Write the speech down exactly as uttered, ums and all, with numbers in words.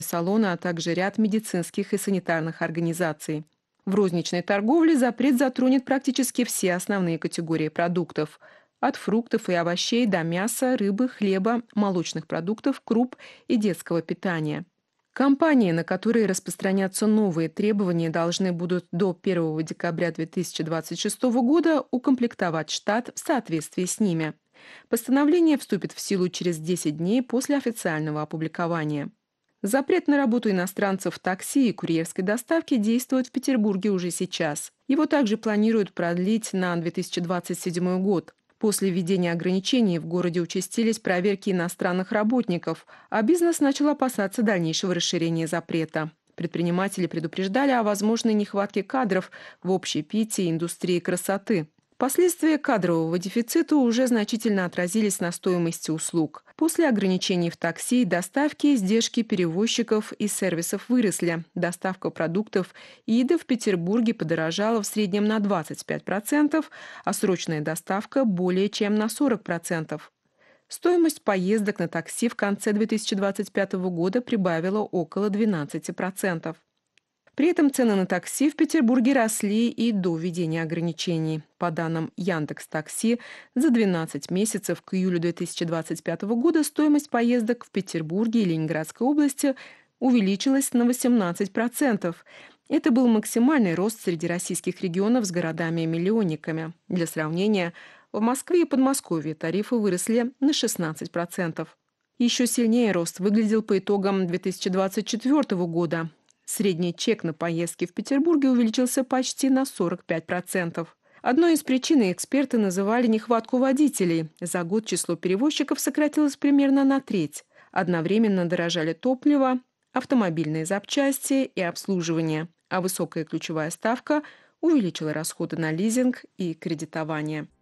салона, а также ряд медицинских и санитарных организаций. В розничной торговле запрет затронет практически все основные категории продуктов – от фруктов и овощей до мяса, рыбы, хлеба, молочных продуктов, круп и детского питания. Компании, на которые распространятся новые требования, должны будут до первого декабря две тысячи двадцать шестого года укомплектовать штат в соответствии с ними. Постановление вступит в силу через десять дней после официального опубликования. Запрет на работу иностранцев в такси и курьерской доставке действует в Петербурге уже сейчас. Его также планируют продлить на две тысячи двадцать седьмой год. После введения ограничений в городе участились проверки иностранных работников, а бизнес начал опасаться дальнейшего расширения запрета. Предприниматели предупреждали о возможной нехватке кадров в общепите и индустрии красоты. Последствия кадрового дефицита уже значительно отразились на стоимости услуг. После ограничений в такси и доставке издержки перевозчиков и сервисов выросли. Доставка продуктов ИДА в Петербурге подорожала в среднем на двадцать пять процентов, а срочная доставка более чем на сорок процентов. Стоимость поездок на такси в конце две тысячи двадцать пятого года прибавила около двенадцати процентов. При этом цены на такси в Петербурге росли и до введения ограничений. По данным Яндекс.Такси, за двенадцать месяцев к июлю две тысячи двадцать пятого года стоимость поездок в Петербурге и Ленинградской области увеличилась на восемнадцать процентов. Это был максимальный рост среди российских регионов с городами-миллионниками. Для сравнения, в Москве и Подмосковье тарифы выросли на шестнадцать процентов. Еще сильнее рост выглядел по итогам две тысячи двадцать четвёртого года. Средний чек на поездки в Петербурге увеличился почти на сорок пять процентов. Одной из причин эксперты называли нехватку водителей. За год число перевозчиков сократилось примерно на треть. Одновременно дорожали топливо, автомобильные запчасти и обслуживание, а высокая ключевая ставка увеличила расходы на лизинг и кредитование.